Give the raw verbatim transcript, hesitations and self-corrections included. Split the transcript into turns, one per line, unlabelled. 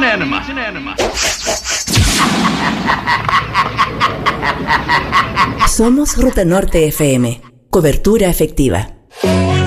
enema.
Somos Ruta Norte F M. Cobertura efectiva.